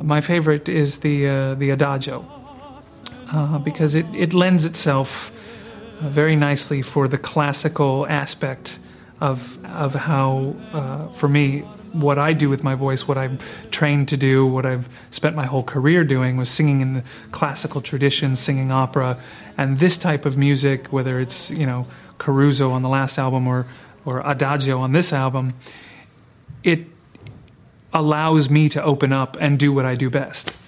my favorite is the Adagio, because it lends itself very nicely for the classical aspect of how, for me, what I do with my voice, what I'm trained to do, what I've spent my whole career doing was singing in the classical tradition, singing opera, and this type of music, whether it's Caruso on the last album or Adagio on this album, it allows me to open up and do what I do best.